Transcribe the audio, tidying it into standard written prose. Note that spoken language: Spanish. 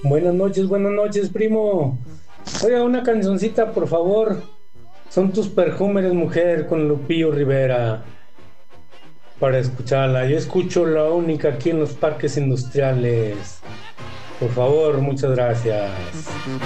Buenas noches, primo. Oiga, una cancioncita, por favor. Son tus perjúmenes, mujer, con Lupillo Rivera, para escucharla. Yo escucho la única aquí en los parques industriales. Por favor, muchas gracias.